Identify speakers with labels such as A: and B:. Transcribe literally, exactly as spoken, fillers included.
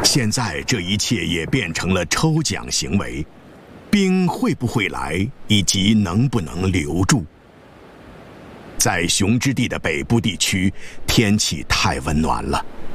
A: 现在这一切也变成了抽奖行为，冰会不会来，以及能不能留住？在熊之地的北部地区，天气太温暖了，